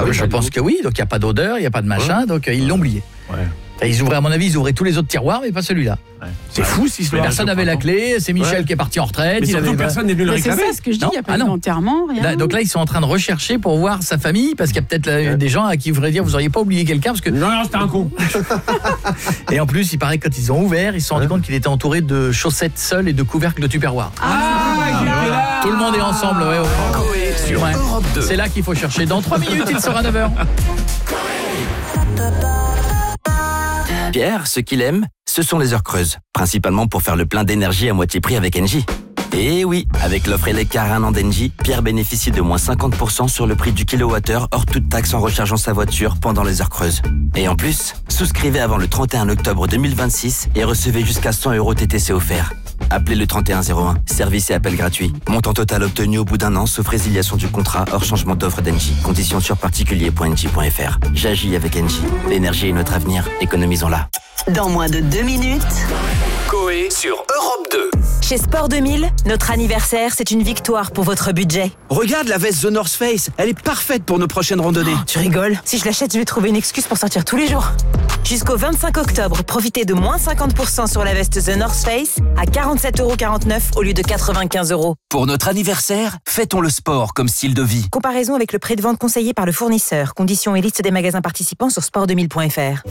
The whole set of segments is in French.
Ah oui, je pense que oui. Donc il n'y a pas d'odeur, il n'y a pas de machin. Donc ils l'ont oublié. Ouais. Ils ouvraient, à mon avis, ils ouvraient tous les autres tiroirs, mais pas celui-là. Ouais. C'est fou cette histoire. Personne n'avait la clé, c'est Michel qui est parti en retraite. Mais surtout, personne n'est venu le réclamer. C'est ça ce que je dis, il n'y a pas d'enterrement, rien. Là, donc là, ils sont en train de rechercher pour voir sa famille, parce qu'il y a peut-être des gens à qui voudraient dire, vous n'auriez pas oublié quelqu'un, parce que... Non, c'était un con. Et en plus, il paraît que quand ils ont ouvert, ils se sont rendus compte qu'il était entouré de chaussettes seules et de couvercles de Tupperware. Tout le monde est ensemble, ouais. Coé sur Europe 2. C'est là qu'il faut chercher. Dans 3 minutes, il sera 9h. Pierre, ce qu'il aime, ce sont les heures creuses. Principalement pour faire le plein d'énergie à moitié prix avec Engie. Et oui, avec l'offre Eleccar 1 an d'Engie, Pierre bénéficie de moins 50% sur le prix du kilowattheure hors toute taxe en rechargeant sa voiture pendant les heures creuses. Et en plus, souscrivez avant le 31 octobre 2026 et recevez jusqu'à 100 € TTC offerts. Appelez le 3101, service et appel gratuit. Montant total obtenu au bout d'un an, sauf résiliation du contrat, hors changement d'offre d'Engie. Conditions sur particulier.engie.fr. J'agis avec Engie. L'énergie est notre avenir, économisons-la. Dans moins de 2 minutes... Coé sur Europe 2. Chez Sport 2000, notre anniversaire, c'est une victoire pour votre budget. Regarde la veste The North Face, elle est parfaite pour nos prochaines randonnées. Tu rigoles? Si je l'achète, je vais trouver une excuse pour sortir tous les jours. Jusqu'au 25 octobre, profitez de moins 50% sur la veste The North Face à 47,49 € au lieu de 95 €. Pour notre anniversaire, fêtons le sport comme style de vie. Comparaison avec le prix de vente conseillé par le fournisseur. Conditions et liste des magasins participants sur sport2000.fr.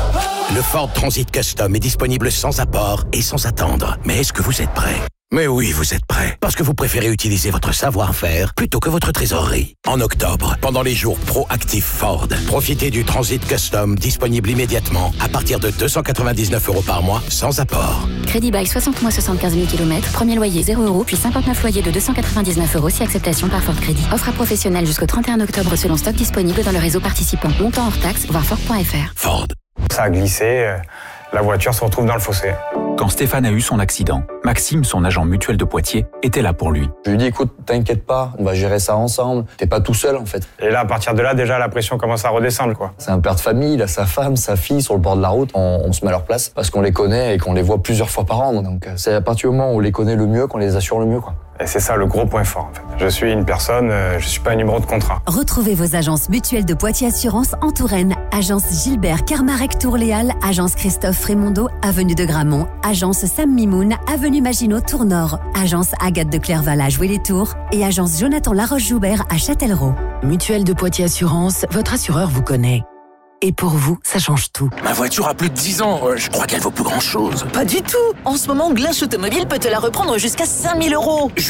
Le Ford Transit Custom est disponible sans apport et sans attendre. Mais est-ce que vous êtes prêt? Mais oui, vous êtes prêts. Parce que vous préférez utiliser votre savoir-faire plutôt que votre trésorerie. En octobre, pendant les jours proactifs Ford, profitez du Transit Custom disponible immédiatement à partir de 299 € par mois sans apport. Crédit bail 60 mois 75 000 km, premier loyer 0 €, puis 59 loyers de 299 € si acceptation par Ford Crédit. Offre à professionnels jusqu'au 31 octobre selon stock disponible dans le réseau participant. Montant hors taxe, voir Ford.fr. Ford. Ça a glissé, la voiture se retrouve dans le fossé. Quand Stéphane a eu son accident, Maxime, son agent mutuel de Poitiers, était là pour lui. Je lui ai dit, écoute, t'inquiète pas, on va gérer ça ensemble. T'es pas tout seul, en fait. Et là, à partir de là, déjà, la pression commence à redescendre, quoi. C'est un père de famille, il a sa femme, sa fille sur le bord de la route. On se met à leur place parce qu'on les connaît et qu'on les voit plusieurs fois par an. Donc, c'est à partir du moment où on les connaît le mieux qu'on les assure le mieux, quoi. Et c'est ça le gros point fort, en fait. Je suis une personne, je suis pas un numéro de contrat. Retrouvez vos agences mutuelles de Poitiers Assurance en Touraine. Agence Gilbert Carmarec Tourléal, agence Christophe Frémondeau, avenue de Gramont, agence Sam Mimoun, avenue Maginot Tour-Nord, agence Agathe de Clerval à Joué-les-Tours et agence Jonathan Laroche-Joubert à Châtellerault. Mutuelle de Poitiers Assurance, votre assureur vous connaît. Et pour vous, ça change tout. Ma voiture a plus de 10 ans. Je crois qu'elle vaut plus grand-chose. Pas du tout. En ce moment, Glinch Automobile peut te la reprendre jusqu'à 5 000 €.